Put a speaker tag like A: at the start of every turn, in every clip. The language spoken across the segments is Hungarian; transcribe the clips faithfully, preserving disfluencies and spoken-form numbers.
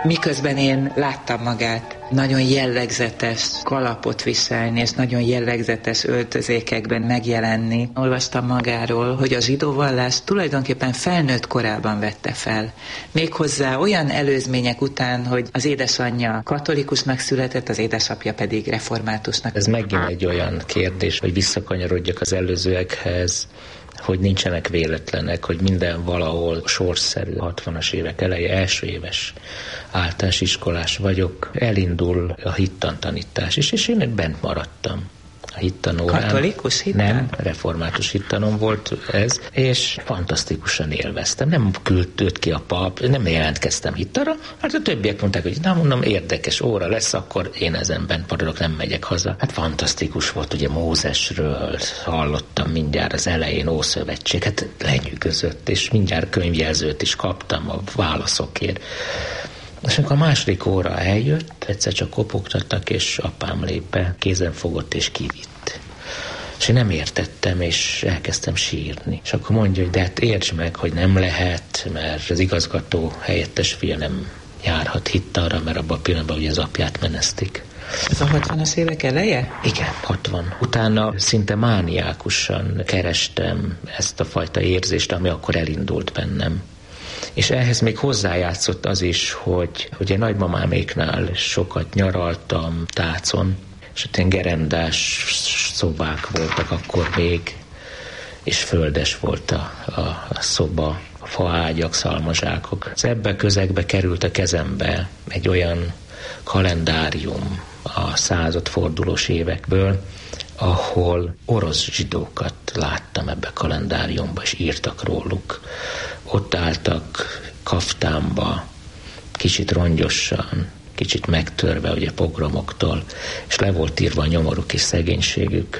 A: Miközben én láttam magát nagyon jellegzetes kalapot viselni, és nagyon jellegzetes öltözékekben megjelenni. Olvastam magáról, hogy a zsidó vallás tulajdonképpen felnőtt korában vette fel. Méghozzá olyan előzmények után, hogy az édesanyja katolikusnak született, az édesapja pedig reformátusnak.
B: Ez megint egy olyan kérdés, hogy visszakanyarodjak az előzőekhez, hogy nincsenek véletlenek, hogy minden valahol sorszerű. hatvanas évek eleje, első éves általános iskolás vagyok, elindul a hittantanítás is, és én bent maradtam a hittanórán.
A: Katolikus hittan?
B: Nem, református hittanom volt ez, és fantasztikusan élveztem. Nem küldött ki a pap, nem jelentkeztem hittanra, hát a többiek mondták, hogy na mondom, érdekes óra lesz, akkor én ezen bent maradok, nem megyek haza. Hát fantasztikus volt, ugye Mózesről hallottam mindjárt az elején, Ószövetség, hát lenyűgözött, és mindjárt könyvjelzőt is kaptam a válaszokért. És amikor a második óra eljött, egyszer csak kopogtattak, és apám lép be, kézen fogott és kivitt. És én nem értettem, és elkezdtem sírni. És akkor mondja, hogy de hát értsd meg, hogy nem lehet, mert az igazgató helyettes fia nem járhat hittanra, mert abban a pillanatban ugye az apját menesztik.
A: Ez a hatvanas évek eleje?
B: Igen, hatvan. Utána szinte mániákusan kerestem ezt a fajta érzést, ami akkor elindult bennem. És ehhez még hozzájátszott az is, hogy ugye nagymamáméknál sokat nyaraltam Tácon, és ott ilyen gerendás szobák voltak akkor még, és földes volt a, a, a szoba, a faágyak, szalmazsákok. Az ebbe közegbe került a kezembe egy olyan kalendárium a századfordulós évekből, ahol orosz zsidókat láttam ebbe a kalendáriumba, és írtak róluk. Ott álltak kaftánba, kicsit rongyosan, kicsit megtörve ugye pogromoktól, és le volt írva a nyomoruk és szegénységük,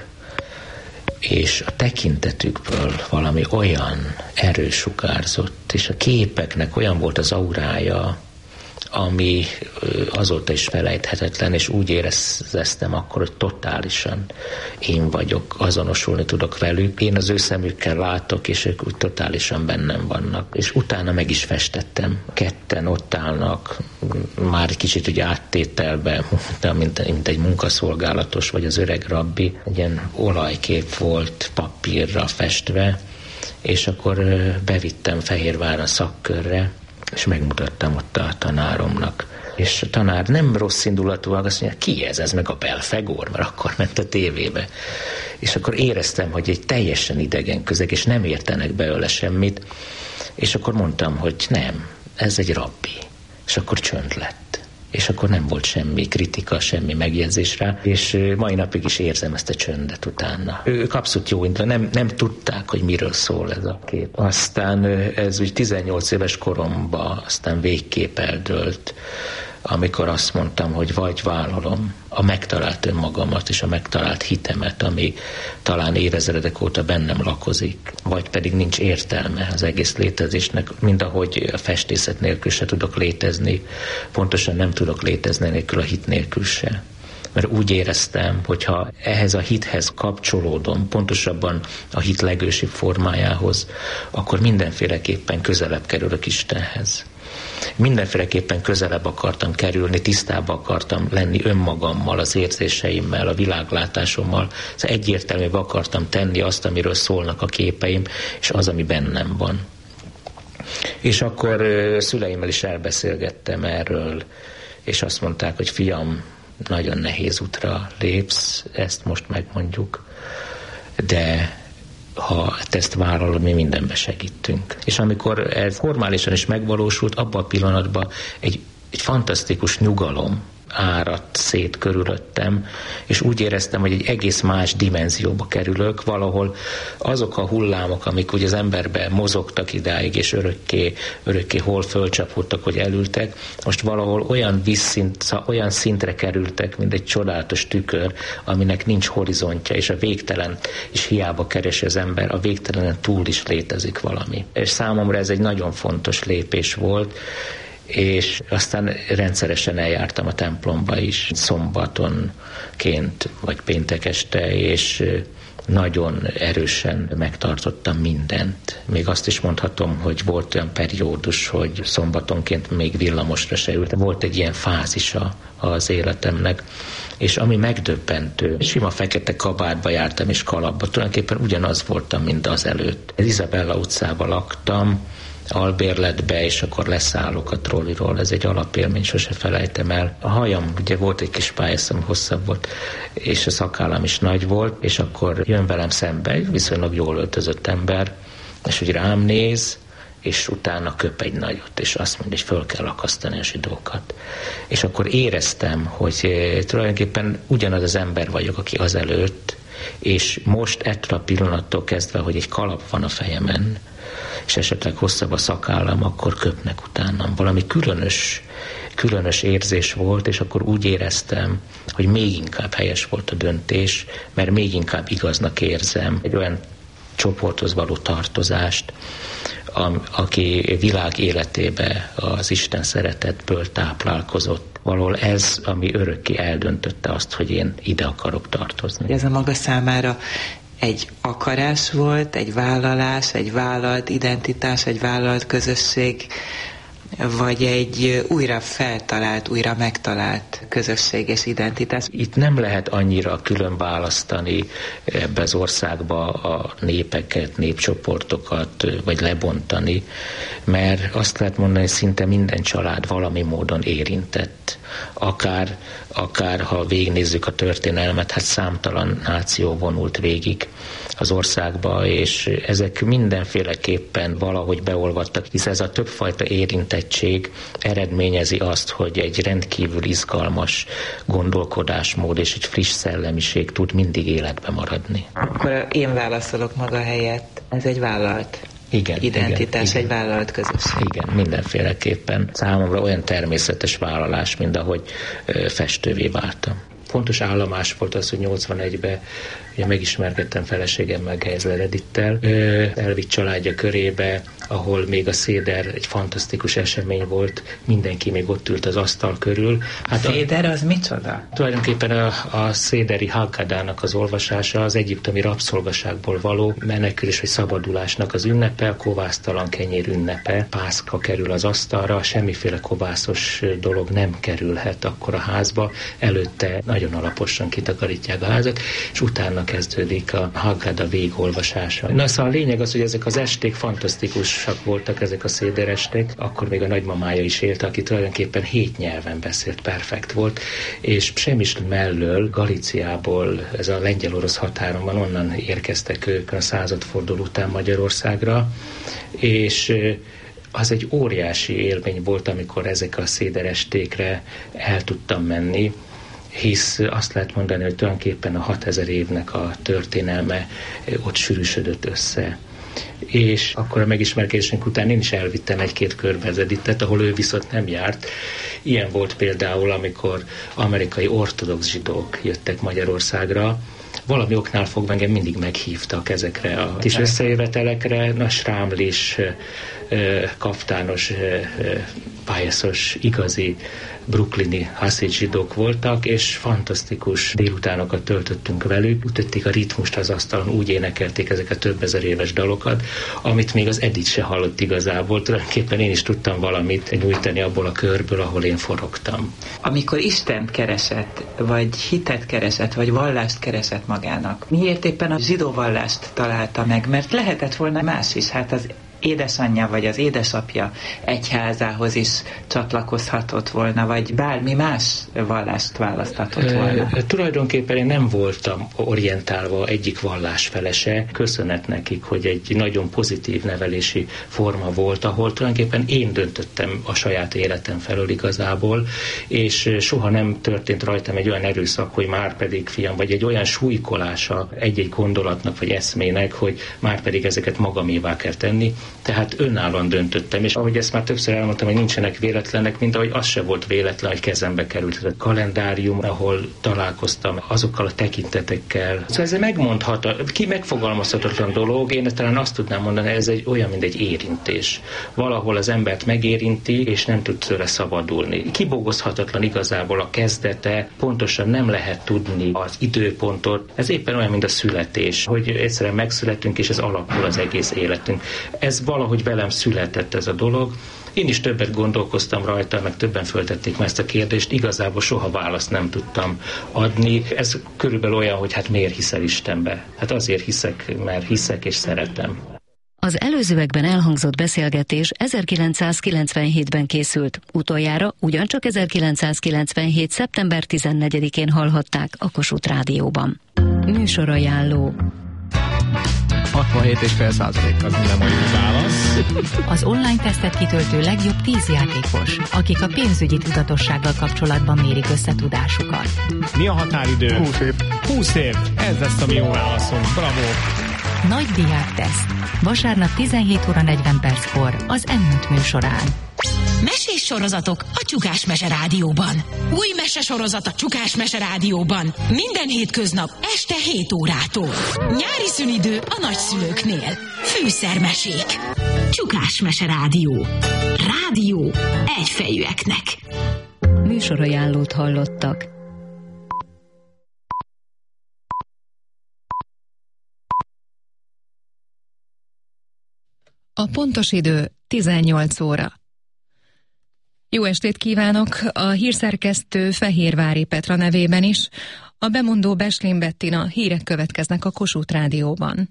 B: és a tekintetükből valami olyan erő sugárzott, és a képeknek olyan volt az aurája, ami azóta is felejthetetlen, és úgy éreztem akkor, hogy totálisan én vagyok, azonosulni tudok velük. Én az ő szemükkel látok, és ők úgy totálisan bennem vannak. És utána meg is festettem. Ketten ott állnak, már egy kicsit ugye áttételbe, mint, mint egy munkaszolgálatos, vagy az öreg rabbi. Egy ilyen olajkép volt papírra festve, és akkor bevittem Fehérváron szakkörre, és megmutattam ott a tanáromnak. És a tanár nem rossz indulatúan azt mondja, ki ez, ez meg a Belfegor, mert akkor ment a tévébe. És akkor éreztem, hogy egy teljesen idegen közeg, és nem értenek belőle semmit, és akkor mondtam, hogy nem, ez egy rabbi. És akkor csönd lett. És akkor nem volt semmi kritika, semmi megjegyzés rá, és mai napig is érzem ezt a csöndet utána. Ők abszolút jó indulat, nem, nem tudták, hogy miről szól ez a kép. Aztán ez úgy tizennyolc éves koromban aztán végképp eldőlt, amikor azt mondtam, hogy vagy vállalom a megtalált önmagamat és a megtalált hitemet, ami talán évezredek óta bennem lakozik, vagy pedig nincs értelme az egész létezésnek, mind ahogy a festészet nélkül se tudok létezni, pontosan nem tudok létezni nélkül a hit nélkül se. Mert úgy éreztem, hogyha ehhez a hithez kapcsolódom, pontosabban a hit legősibb formájához, akkor mindenféleképpen közelebb kerülök Istenhez. Mindenféleképpen közelebb akartam kerülni, tisztába akartam lenni önmagammal, az érzéseimmel, a világlátásommal. Szóval egyértelműen akartam tenni azt, amiről szólnak a képeim, és az, ami bennem van. És akkor szüleimmel is elbeszélgettem erről, és azt mondták, hogy fiam, nagyon nehéz útra lépsz, ezt most megmondjuk, de ha te ezt vállalod, mi mindenbe segítünk. És amikor ez formálisan is megvalósult, abban a pillanatban egy, egy fantasztikus nyugalom áradt szét körülöttem, és úgy éreztem, hogy egy egész más dimenzióba kerülök, valahol azok a hullámok, amik ugye az emberbe mozogtak idáig, és örökké, örökké hol fölcsapódtak, hogy elültek, most valahol olyan vízszint, olyan szintre kerültek, mint egy csodálatos tükör, aminek nincs horizontja, és a végtelen is hiába keresi az ember, a végtelenen túl is létezik valami. És számomra ez egy nagyon fontos lépés volt, és aztán rendszeresen eljártam a templomba is, szombatonként, vagy péntek este, és nagyon erősen megtartottam mindent. Még azt is mondhatom, hogy volt olyan periódus, hogy szombatonként még villamosra se ültem. Volt egy ilyen fázisa az életemnek, és ami megdöbbentő, sima fekete kabátba jártam és kalapba, tulajdonképpen ugyanaz voltam, mint azelőtt. Izabella utcában laktam, albérletbe, és akkor leszállok a trolliról. Ez egy alapélmény, sose felejtem el. A hajam, ugye volt egy kis pályaszom, hosszabb volt, és a szakállam is nagy volt, és akkor jön velem szembe egy viszonylag jól öltözött ember, és úgy rám néz, és utána köp egy nagyot, és azt mondja, hogy föl kell akasztani a zsidókat. És akkor éreztem, hogy tulajdonképpen ugyanaz az ember vagyok, aki azelőtt, és most ettől a pillanattól kezdve, hogy egy kalap van a fejemen, és esetleg hosszabb a szakállam, akkor köpnek utánam. Valami különös, különös érzés volt, és akkor úgy éreztem, hogy még inkább helyes volt a döntés, mert még inkább igaznak érzem egy olyan csoporthoz való tartozást, aki világ életébe az Isten szeretetből táplálkozott. Valahol ez, ami örökké eldöntötte azt, hogy én ide akarok tartozni.
A: Ez a maga számára egy akarás volt, egy vállalás, egy vállalt identitás, egy vállalt közösség, vagy egy újra feltalált, újra megtalált közösség és identitás?
B: Itt nem lehet annyira külön választani ebbe az országba a népeket, népcsoportokat, vagy lebontani, mert azt lehet mondani, hogy szinte minden család valami módon érintett. Akár, akár ha végignézzük a történelmet, hát számtalan náció vonult végig az országba, és ezek mindenféleképpen valahogy beolvadtak, hisz ez a többfajta érintettség eredményezi azt, hogy egy rendkívül izgalmas gondolkodásmód és egy friss szellemiség tud mindig életbe maradni.
A: Akkor én válaszolok maga helyett. Ez egy vállalt
B: igen,
A: identitás,
B: igen,
A: egy vállalt közösség.
B: Igen, mindenféleképpen. Számomra olyan természetes vállalás, mint ahogy ö, festővé váltam. Fontos állomás volt az, hogy nyolcvanegyben ugye megismerkedtem feleségemmel, Geisler Edittel, elvitt családja körébe, ahol még a széder egy fantasztikus esemény volt, mindenki még ott ült az asztal körül.
A: Hát a széder az micsoda?
B: Tulajdonképpen a, a széderi Haggadának az olvasása az egyiptomi rabszolgaságból való menekülés vagy szabadulásnak az ünnepe, a kovásztalan kenyér ünnepe. Pászka kerül az asztalra, semmiféle kovászos dolog nem kerülhet akkor a házba, előtte nagyon alaposan kitakarítják a házat, és utána kezdődik a Haggada végolvasása. Na szóval a lényeg az, hogy ezek az esték fantasztikusak voltak, ezek a széderesték. Akkor még a nagymamája is élt, aki tulajdonképpen hét nyelven beszélt, perfekt volt, és Semis mellől, Galíciából, ez a lengyel-orosz határon van, onnan érkeztek ők a századforduló után Magyarországra, és az egy óriási élmény volt, amikor ezek a széderestékre el tudtam menni, hisz azt lehet mondani, hogy tulajdonképpen a hatezer évnek a történelme ott sűrűsödött össze. És akkor a megismerkedésünk után én is elvittem egy-két körbe az Editet, ahol ő viszont nem járt. Ilyen volt például, amikor amerikai ortodox zsidók jöttek Magyarországra, valami oknál fogva engem mindig meghívtak ezekre a kis összejövetelekre, na srámlis, kaftános, pályaszos, igazi brooklyni haszid zsidók voltak, és fantasztikus délutánokat töltöttünk velük. Ütötték a ritmust az asztalon, úgy énekelték ezeket több ezer éves dalokat, amit még az Edith se hallott igazából. Tulajdonképpen én is tudtam valamit nyújtani abból a körből, ahol én forogtam.
A: Amikor Istent keresett, vagy hitet keresett, vagy vallást keresett magának, miért éppen a zsidó vallást találta meg? Mert lehetett volna más is, hát az édesanyja vagy az édesapja egyházához is csatlakozhatott volna, vagy bármi más vallást választhatott volna.
B: E, tulajdonképpen én nem voltam orientálva egyik vallás felese. Köszönet nekik, hogy egy nagyon pozitív nevelési forma volt, ahol tulajdonképpen én döntöttem a saját életem felől igazából, és soha nem történt rajtam egy olyan erőszak, hogy már pedig fiam, vagy egy olyan súlykolása egy-egy gondolatnak vagy eszmének, hogy már pedig ezeket magamévá kell tenni. Tehát önállóan döntöttem, és ahogy ezt már többször elmondtam, hogy nincsenek véletlenek, mint ahogy az se volt véletlen, hogy kezembe került a kalendárium, ahol találkoztam azokkal a tekintetekkel. Szóval ez egy megmondható, ki megfogalmazhatatlan dolog, én talán azt tudnám mondani, ez egy olyan, mint egy érintés. Valahol az embert megérinti, és nem tud tőle szabadulni. Kibogozhatatlan igazából a kezdete, pontosan nem lehet tudni az időpontot. Ez éppen olyan, mint a születés, hogy egyszerűen megszületünk, és ez alapul az egész életünk. Ez valahogy velem született ez a dolog. Én is többet gondolkoztam rajta, meg többen föltették már ezt a kérdést, igazából soha választ nem tudtam adni. Ez körülbelül olyan, hogy hát miért hiszel Istenbe? Hát azért hiszek, mert hiszek és szeretem.
C: Az előzőekben elhangzott beszélgetés ezerkilencszázkilencvenhétben készült, utoljára ugyancsak ezerkilencszázkilencvenhét. szeptember tizennegyedikén hallhatták a Kossuth Rádióban. Műsorajánló.
D: hatvanhét egész öt százalék az nem a jó válasz.
E: Az online tesztet kitöltő legjobb tíz játékos, akik a pénzügyi tudatossággal kapcsolatban mérik összetudásukat.
D: Mi a határidő?
F: húsz év.
D: húsz év. Ez lesz a mi jó válaszunk. Bravo!
E: Nagy diák teszt. Vasárnap tizenhét óra negyven perckor az em öt műsorán.
G: Mesés sorozatok a Csukás Mese Rádióban. Új mesesorozat a Csukás Mese Rádióban. Minden hétköznap este hét órától. Nyári szünidő a nagyszülőknél. Fűszermesék. Csukás Mese Rádió. Rádió egyfejűeknek.
C: Műsorajánlót hallottak.
H: A pontos idő tizennyolc óra. Jó estét kívánok! A hírszerkesztő Fehérvári Petra nevében is. A bemondó Beslin Bettina, hírek következnek a Kossuth Rádióban.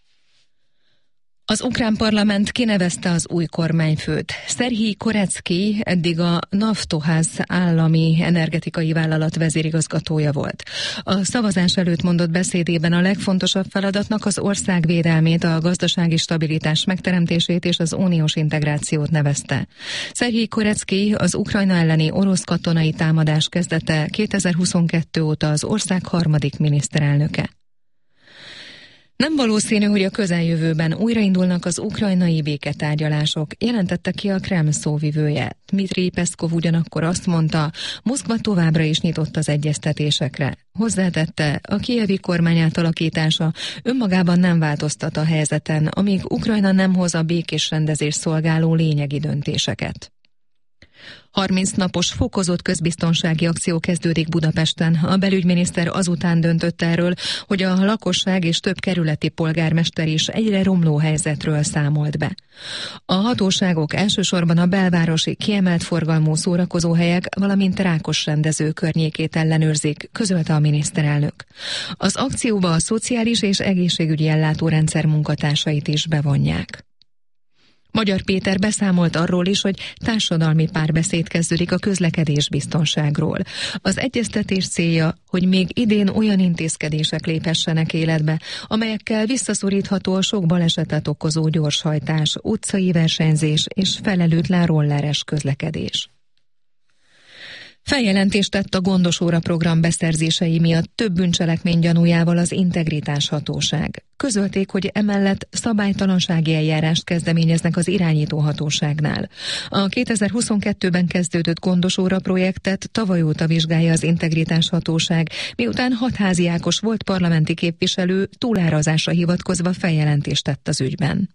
H: Az ukrán parlament kinevezte az új kormányfőt. Szerhij Korecki eddig a Naftoház állami energetikai vállalat vezérigazgatója volt. A szavazás előtt mondott beszédében a legfontosabb feladatnak az ország védelmét, a gazdasági stabilitás megteremtését és az uniós integrációt nevezte. Szerhij Korecki az Ukrajna elleni orosz katonai támadás kezdete kétezer-huszonkettő óta az ország harmadik miniszterelnöke. Nem valószínű, hogy a közeljövőben újraindulnak az ukrajnai béketárgyalások, jelentette ki a Kreml szóvivője. Dmitrij Peszkov ugyanakkor azt mondta, Moszkva továbbra is nyitott az egyeztetésekre. Hozzátette, a kijevi kormány átalakítása önmagában nem változtat a helyzeten, amíg Ukrajna nem hoz a békés rendezés szolgáló lényegi döntéseket. harminc napos fokozott közbiztonsági akció kezdődik Budapesten. A belügyminiszter azután döntött erről, hogy a lakosság és több kerületi polgármester is egyre romló helyzetről számolt be. A hatóságok elsősorban a belvárosi kiemelt forgalmú szórakozóhelyek, valamint Rákos rendező környékét ellenőrzik, közölte a miniszterelnök. Az akcióba a szociális és egészségügyi ellátórendszer munkatársait is bevonják. Magyar Péter beszámolt arról is, hogy társadalmi párbeszéd kezdődik a közlekedésbiztonságról. Az egyeztetés célja, hogy még idén olyan intézkedések léphessenek életbe, amelyekkel visszaszorítható a sok balesetet okozó gyorshajtás, utcai versenyzés és felelőtlen rolleres közlekedés. Feljelentést tett a Gondos Óra program beszerzései miatt több bűncselekmény gyanújával az Integritás Hatóság. Közölték, hogy emellett szabálytalansági eljárást kezdeményeznek az irányító hatóságnál. A kétezer-huszonkettőben kezdődött Gondos Óra projektet tavaly óta vizsgálja az Integritás Hatóság, miután Hatházi Ákos volt parlamenti képviselő túlárazásra hivatkozva feljelentést tett az ügyben.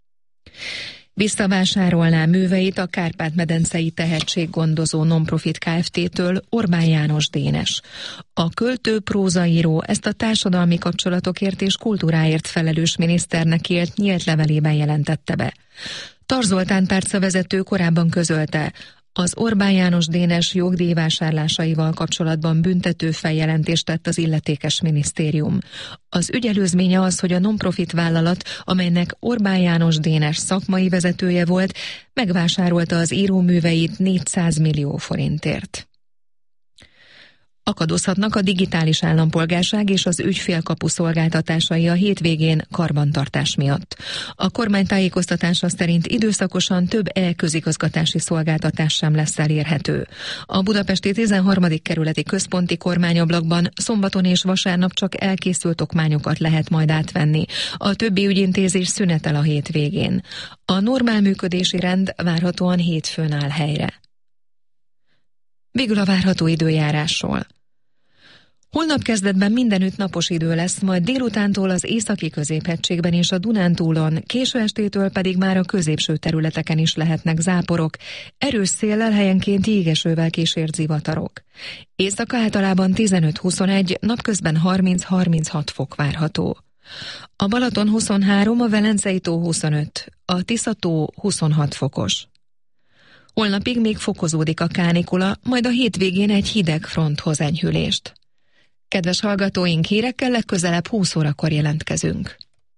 H: Visszavásárolná műveit a Kárpát-medencei tehetséggondozó non-profit Kft-től Orbán János Dénes. A költő, prózaíró ezt a társadalmi kapcsolatokért és kultúráért felelős miniszternek írt nyílt levelében jelentette be. Tar Zoltán tárcavezető korábban közölte, az Orbán János Dénes jogdíjvásárlásaival kapcsolatban büntető feljelentést tett az illetékes minisztérium. Az ügy előzménye az, hogy a non-profit vállalat, amelynek Orbán János Dénes szakmai vezetője volt, megvásárolta az író műveit négyszáz millió forintért. Akadozhatnak a digitális állampolgárság és az ügyfélkapu szolgáltatásai a hétvégén karbantartás miatt. A kormány tájékoztatása szerint időszakosan több e-közigazgatási szolgáltatás sem lesz elérhető. A budapesti tizenharmadik kerületi központi kormányablakban szombaton és vasárnap csak elkészült okmányokat lehet majd átvenni. A többi ügyintézés szünetel a hétvégén. A normál működési rend várhatóan hétfőn áll helyre. Végül a várható időjárásról. Holnap kezdetben mindenütt napos idő lesz, majd délutántól az északi középhegységben és a Dunántúlon, késő estétől pedig már a középső területeken is lehetnek záporok, erős széllel helyenként jégesővel kísért zivatarok. Éjszaka általában tizenöt-huszonegy, napközben harminc-harminchat fok várható. A Balaton huszonhárom, a Velencei tó huszonöt, a Tisza-tó huszonhat fokos. Holnapig még fokozódik a kánikula, majd a hétvégén egy hideg front hoz enyhülést. Kedves hallgatóink, hírekkel legközelebb húsz órakor jelentkezünk.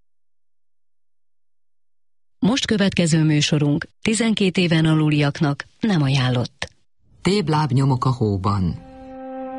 C: Most következő műsorunk tizenkét éven aluliaknak nem ajánlott.
F: Tébb lábnyomok a hóban.